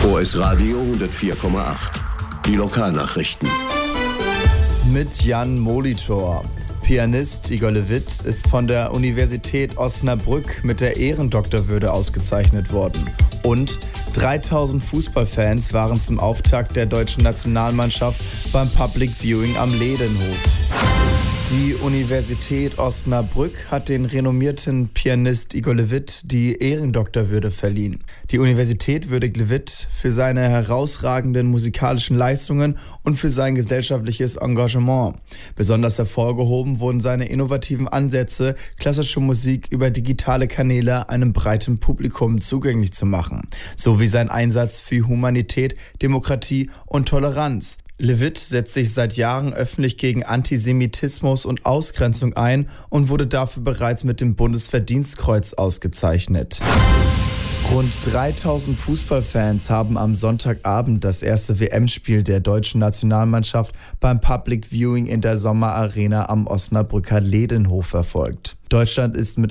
OS Radio 104,8. Die Lokalnachrichten. Mit Jan Molitor. Pianist Igor Levit ist von der Universität Osnabrück mit der Ehrendoktorwürde ausgezeichnet worden. Und 3000 Fußballfans waren zum Auftakt der deutschen Nationalmannschaft beim Public Viewing am Ledenhof. Die Universität Osnabrück hat den renommierten Pianist Igor Levit die Ehrendoktorwürde verliehen. Die Universität würdigt Levit für seine herausragenden musikalischen Leistungen und für sein gesellschaftliches Engagement. Besonders hervorgehoben wurden seine innovativen Ansätze, klassische Musik über digitale Kanäle einem breiten Publikum zugänglich zu machen, sowie sein Einsatz für Humanität, Demokratie und Toleranz. Levit setzt sich seit Jahren öffentlich gegen Antisemitismus und Ausgrenzung ein und wurde dafür bereits mit dem Bundesverdienstkreuz ausgezeichnet. Rund 3000 Fußballfans haben am Sonntagabend das erste WM-Spiel der deutschen Nationalmannschaft beim Public Viewing in der Sommerarena am Osnabrücker Ledenhof verfolgt. Deutschland ist mit